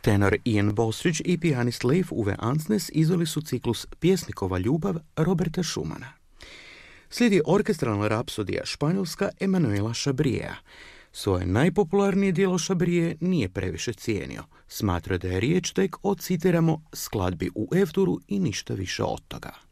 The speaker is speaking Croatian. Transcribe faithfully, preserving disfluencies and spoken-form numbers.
Tenor Ian Bostridge i pijanist Leif Uwe Ansnes izveli su ciklus Pjesnikova ljubav Roberta Schumana. Slijedi orkestralna rapsodija Španjolska Emanuela Chabrijea. Svoje najpopularnije djelo Chabrije nije previše cijenio. Smatra da je riječ tek o, citiramo, skladbi u F-duru i ništa više od toga.